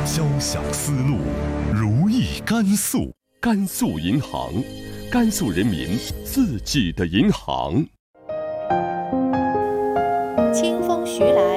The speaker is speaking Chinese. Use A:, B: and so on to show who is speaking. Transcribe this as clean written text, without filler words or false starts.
A: 交响丝路，如意甘肃。甘肃银行，甘肃人民自己的银行。
B: 清风徐来，